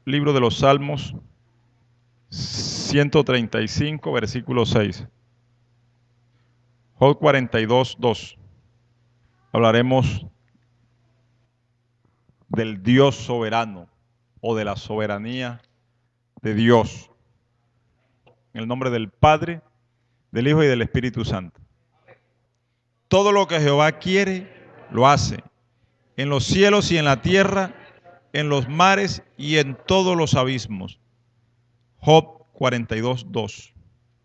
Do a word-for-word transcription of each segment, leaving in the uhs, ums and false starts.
libro de los Salmos, ciento treinta y cinco, versículo seis. Job cuarenta y dos, dos. Hablaremos del Dios soberano o de la soberanía de Dios. En el nombre del Padre, del Hijo y del Espíritu Santo. Todo lo que Jehová quiere, lo hace. En los cielos y en la tierra, en los mares y en todos los abismos. Job cuarenta y dos, dos.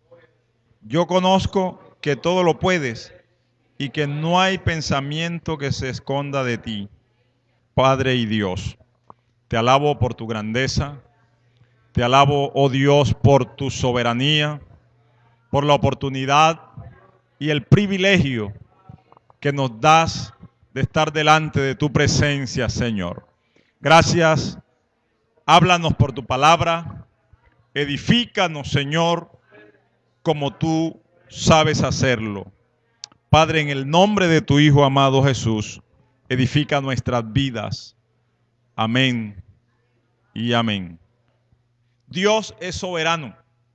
Yo conozco que todo lo puedes y que no hay pensamiento que se esconda de ti, Padre y Dios. Te alabo por tu grandeza, te alabo, oh Dios, por tu soberanía, por la oportunidad y el privilegio que nos das de estar delante de tu presencia, Señor. Gracias, háblanos por tu palabra, edifícanos, Señor, como tú sabes hacerlo. Padre, en el nombre de tu Hijo amado Jesús, edifica nuestras vidas. Amén y amén. Dios es soberano.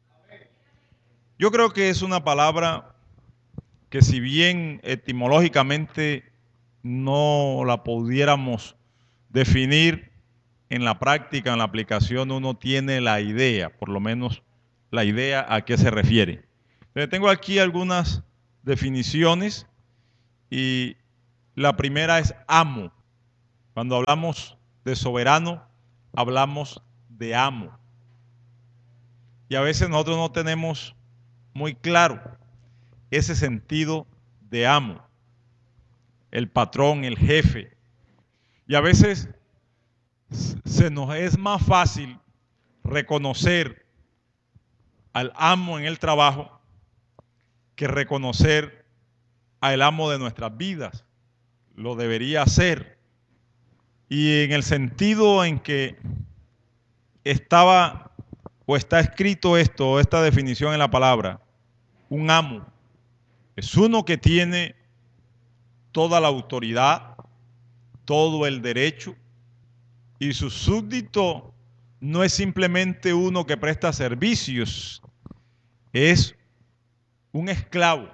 Yo creo que es una palabra que, si bien etimológicamente no la pudiéramos definir, en la práctica, en la aplicación, uno tiene la idea, por lo menos la idea a qué se refiere. Entonces, tengo aquí algunas definiciones y la primera es amo. Cuando hablamos de soberano, hablamos de amo. Y a veces nosotros no tenemos muy claro ese sentido de amo, el patrón, el jefe. Y a veces se nos es más fácil reconocer al amo en el trabajo que reconocer al amo de nuestras vidas. Lo debería hacer. Y en el sentido en que estaba o está escrito esto, o esta definición en la palabra, un amo es uno que tiene toda la autoridad, todo el derecho, y su súbdito no es simplemente uno que presta servicios, es un esclavo,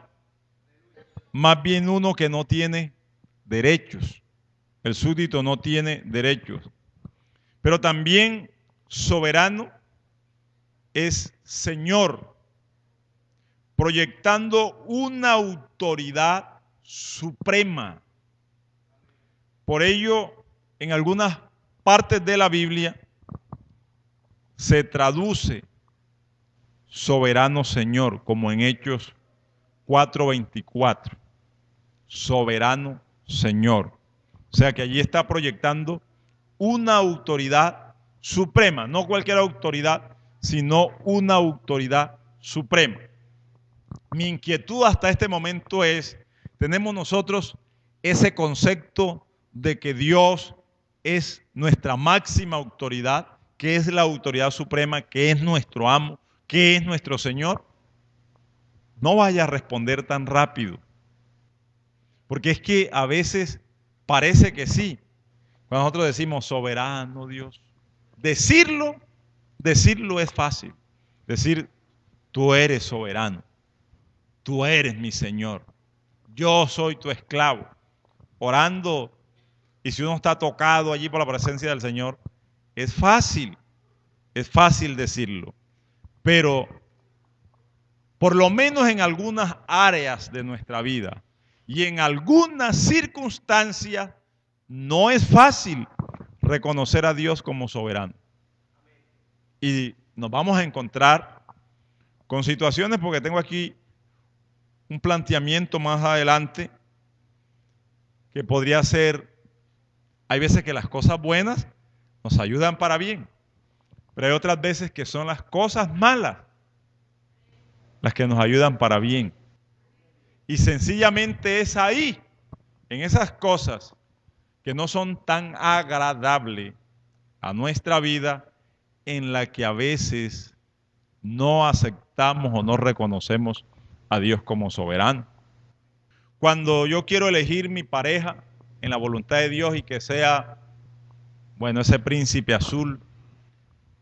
más bien uno que no tiene derechos. El súbdito no tiene derechos. Pero también soberano es Señor, proyectando una autoridad suprema. Por ello, en algunas partes de la Biblia se traduce soberano Señor, como en Hechos cuatro veinticuatro. Soberano Señor. O sea que allí está proyectando una autoridad suprema, no cualquier autoridad, sino una autoridad suprema. Mi inquietud hasta este momento es, ¿tenemos nosotros ese concepto de que Dios es nuestra máxima autoridad, que es la autoridad suprema, que es nuestro amo, que es nuestro Señor? No vaya a responder tan rápido, porque es que a veces parece que sí. Cuando nosotros decimos soberano Dios, decirlo, decirlo es fácil. Decir, tú eres soberano, tú eres mi Señor, yo soy tu esclavo. Orando, y si uno está tocado allí por la presencia del Señor, es fácil, es fácil decirlo. Pero por lo menos en algunas áreas de nuestra vida y en algunas circunstancias, no es fácil reconocer a Dios como soberano. Y nos vamos a encontrar con situaciones, porque tengo aquí un planteamiento más adelante que podría ser, hay veces que las cosas buenas nos ayudan para bien, pero hay otras veces que son las cosas malas las que nos ayudan para bien. Y sencillamente es ahí, en esas cosas que no son tan agradables a nuestra vida, en la que a veces no aceptamos o no reconocemos a Dios como soberano. Cuando yo quiero elegir mi pareja en la voluntad de Dios y que sea, bueno, ese príncipe azul,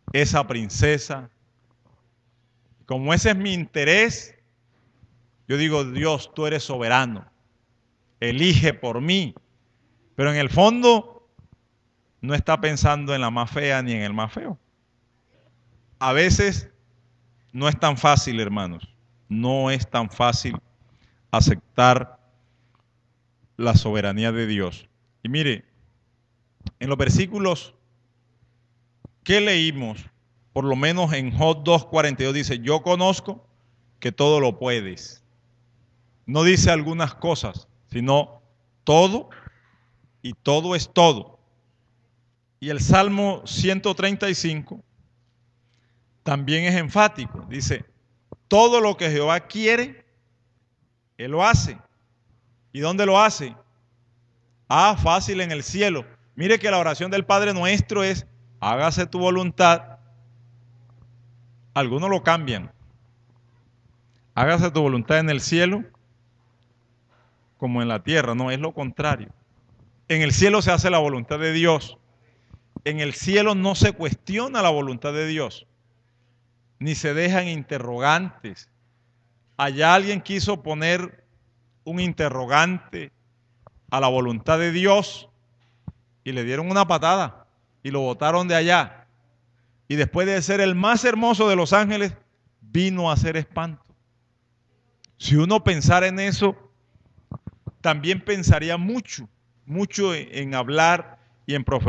esa princesa. Como ese es mi interés, yo digo, Dios, tú eres soberano, elige por mí. Pero en el fondo no está pensando en la más fea ni en el más feo. A veces no es tan fácil, hermanos, no es tan fácil aceptar la soberanía de Dios. Y mire, en los versículos que leímos, por lo menos en Job dos cuarenta y dos dice, yo conozco que todo lo puedes. No dice algunas cosas, sino todo, y todo es todo. Y el Salmo ciento treinta y cinco también es enfático. Dice, todo lo que Jehová quiere, Él lo hace. ¿Y dónde lo hace? Ah, fácil, en el cielo. Mire que la oración del Padre Nuestro es, hágase tu voluntad. Algunos lo cambian. Hágase tu voluntad en el cielo como en la tierra. No, es lo contrario. En el cielo se hace la voluntad de Dios. En el cielo no se cuestiona la voluntad de Dios, ni se dejan interrogantes. Allá alguien quiso poner un interrogante a la voluntad de Dios y le dieron una patada y lo botaron de allá. Y después de ser el más hermoso de los ángeles, vino a ser espanto. Si uno pensara en eso, también pensaría mucho, mucho en hablar y en profetizar